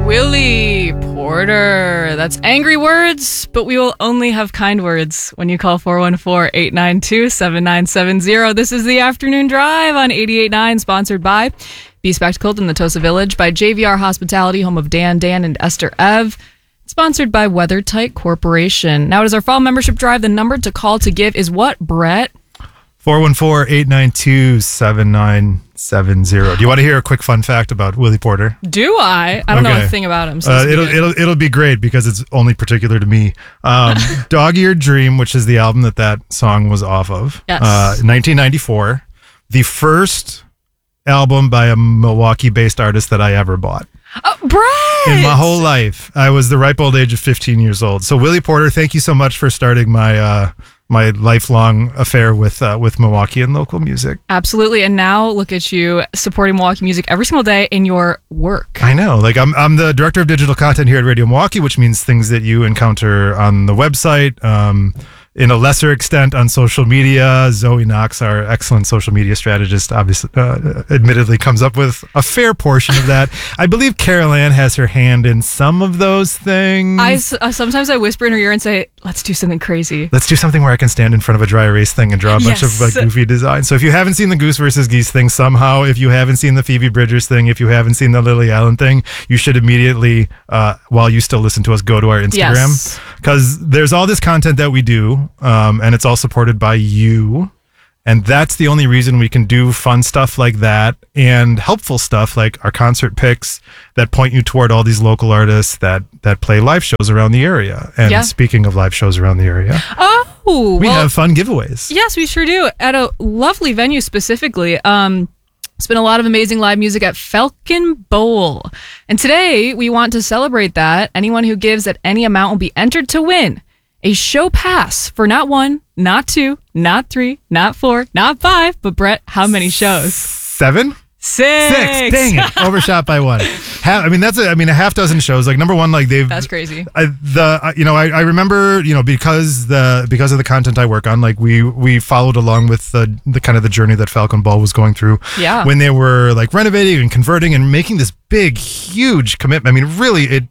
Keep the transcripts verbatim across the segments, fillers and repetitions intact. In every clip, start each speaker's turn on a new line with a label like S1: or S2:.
S1: Willie Porter. That's angry words, but we will only have kind words when you call four one four, eight nine two, seven nine seven zero. This is the Afternoon Drive on eighty-eight point nine, sponsored by Be Spectacled in the Tosa Village, by J V R Hospitality, home of Dan, Dan, and Esther Ev. Sponsored by WeatherTight Corporation. Now it is our fall membership drive. The number to call to give is what, Brett?
S2: four one four, eight nine two, seven nine seven zero. Do you want to hear a quick fun fact about Willie Porter?
S1: Do I? I don't
S2: okay.
S1: know a thing about him. So
S2: uh, it'll, it'll, it'll be great because it's only particular to me. Um, Dog-Eared Dream, which is the album that that song was off of.
S1: Yes.
S2: Uh, nineteen ninety-four. The first album by a Milwaukee-based artist that I ever bought.
S1: Oh, Brett!
S2: In my whole life. I was the ripe old age of fifteen years old. So Willie Porter, thank you so much for starting my uh, my lifelong affair with uh, with Milwaukee and local music.
S1: Absolutely. And now look at you supporting Milwaukee music every single day in your work.
S2: I know. Like I'm I'm the director of digital content here at Radio Milwaukee, which means things that you encounter on the website, um, in a lesser extent on social media. Zoe Knox, our excellent social media strategist, obviously, uh, admittedly comes up with a fair portion of that. I believe Carol Ann has her hand in some of those things.
S1: I, uh, sometimes I whisper in her ear and say, let's do something crazy.
S2: Let's do something where I can stand in front of a dry erase thing and draw a bunch
S1: Yes.
S2: of like goofy designs. So if you haven't seen the Goose versus Geese thing somehow, if you haven't seen the Phoebe Bridgers thing, if you haven't seen the Lily Allen thing, you should immediately, uh, while you still listen to us, go to our Instagram.
S1: Yes.
S2: Because there's all this content that we do, um, and it's all supported by you. And that's the only reason we can do fun stuff like that and helpful stuff like our concert picks that point you toward all these local artists that, that play live shows around the area. And
S1: Yeah.
S2: speaking of live shows around the area,
S1: Oh,
S2: we
S1: well,
S2: have fun giveaways.
S1: yes, we sure do. At a lovely venue specifically. Um, it's been a lot of amazing live music at Falcon Bowl. And today we want to celebrate that. Anyone who gives at any amount will be entered to win a show pass for not one, not two, not three, not four, not five, but Brett, how many shows?
S2: Seven?
S1: Six.
S2: Six. Dang it. Overshot by one. Half, I mean, that's a, I mean, a half dozen shows. Like number one, like they've,
S1: That's crazy.
S2: I, the, uh, you know, I, I remember, you know, because the, because of the content I work on, like we, we followed along with the, the kind of the journey that Falcon Ball was going through.
S1: Yeah.
S2: When they were like renovating and converting and making this big, huge commitment. I mean, really, it,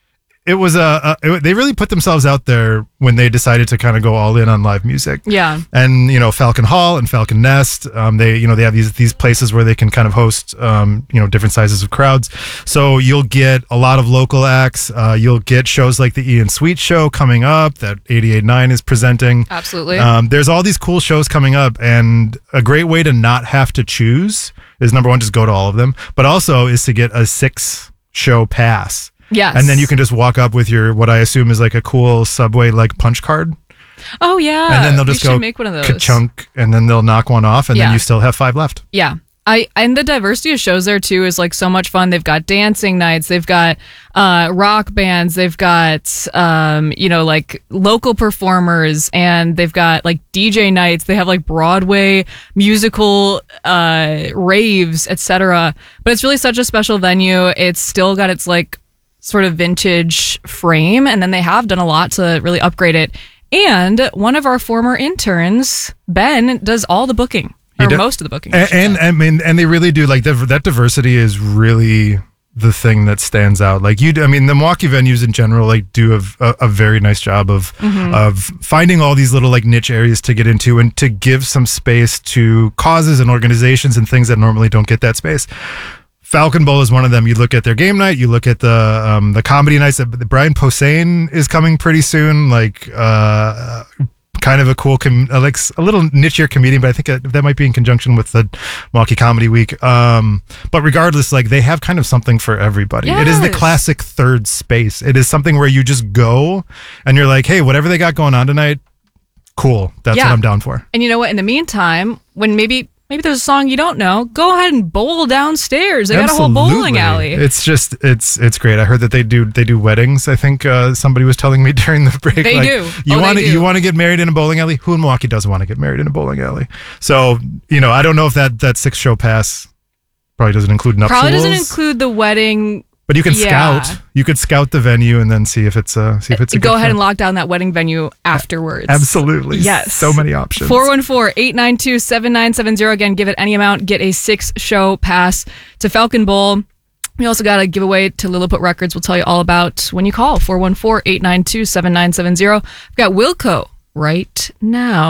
S2: It was a, a it, they really put themselves out there when they decided to kind of go all in on live music.
S1: Yeah.
S2: And you know, Falcon Hall and Falcon Nest, um, they you know they have these these places where they can kind of host um, you know different sizes of crowds. So you'll get a lot of local acts. Uh, you'll get shows like the Ian Sweet Show coming up that eighty-eight point nine is presenting.
S1: Absolutely.
S2: Um, there's all these cool shows coming up, and a great way to not have to choose is number one, just go to all of them, but also is to get a six show pass.
S1: Yes.
S2: And then you can just walk up with your, what I assume is like a cool Subway like punch card.
S1: Oh, yeah.
S2: And then they'll
S1: We
S2: just
S1: should
S2: go
S1: make one of those.
S2: ka-chunk, and then they'll knock one off, and
S1: Yeah.
S2: then you still have five left.
S1: Yeah. I and the diversity of shows there too is like so much fun. They've got dancing nights, they've got uh, rock bands, they've got um, you know like local performers, and they've got like D J nights. They have like Broadway musical uh, raves, et cetera. But it's really such a special venue. It's still got its like sort of vintage frame, and then they have done a lot to really upgrade it. And one of our former interns, Ben, does all the booking. Or
S2: do-
S1: most of the booking. I
S2: And,
S1: should
S2: and
S1: say.
S2: I mean, and they really do like the, that diversity is really the thing that stands out. Like you, do, I mean, the Milwaukee venues in general like do a, a, a very nice job of
S1: Mm-hmm.
S2: of finding all these little like niche areas to get into and to give some space to causes and organizations and things that normally don't get that space. Falcon Bowl is one of them. You look at their game night, you look at the um, the comedy nights. Brian Posehn is coming pretty soon. Like uh, kind of a cool, com- like a little nichier comedian, but I think that might be in conjunction with the Milwaukee Comedy Week. Um, but regardless, like they have kind of something for everybody. It is the
S1: Yes.
S2: classic third space. It is something where you just go and you're like, hey, whatever they got going on tonight, cool. That's
S1: Yeah.
S2: what I'm down for.
S1: And you know what? In the meantime, when maybe maybe there's a song you don't know, go ahead and bowl downstairs. They got a whole bowling
S2: Absolutely.
S1: alley.
S2: It's just it's it's great. I heard that they do they do weddings. I think uh, somebody was telling me during the break.
S1: They
S2: like,
S1: do.
S2: You
S1: Oh,
S2: want
S1: they
S2: to
S1: do.
S2: you want to get married in a bowling alley? Who in Milwaukee doesn't want to get married in a bowling alley? So you know, I don't know if that that six show pass probably doesn't include nuptials.
S1: Probably doesn't include the wedding.
S2: But you can
S1: Yeah.
S2: scout. You could scout the venue and then see if it's a see if it's a
S1: Go
S2: good
S1: ahead
S2: fit.
S1: and lock down that wedding venue afterwards.
S2: Absolutely.
S1: Yes.
S2: So many options.
S1: four one four, eight nine two, seven nine seven zero. Again, give it any amount. Get a six show pass to Falcon Bowl. We also got a giveaway to Lilliput Records. We'll tell you all about when you call four one four, eight nine two, seven nine seven zero. We've got Wilco right now.